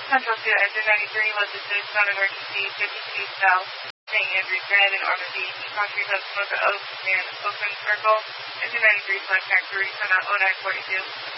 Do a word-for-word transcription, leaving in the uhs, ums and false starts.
Central to Engine ninety-three was assist on emergency fifty feet south, Saint Andrews Red and Normandy, Country Club Smoke Oaks and Oakland Circle. Engine ninety-three flight track three, come out oh nine forty-two.